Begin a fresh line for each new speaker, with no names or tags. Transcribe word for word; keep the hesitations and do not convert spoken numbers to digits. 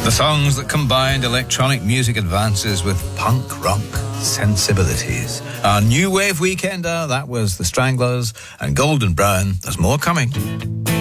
The songs that combined electronic music advances with punk rock sensibilities. Our new wave weekender, that was The Stranglers and Golden Brown. There's more coming.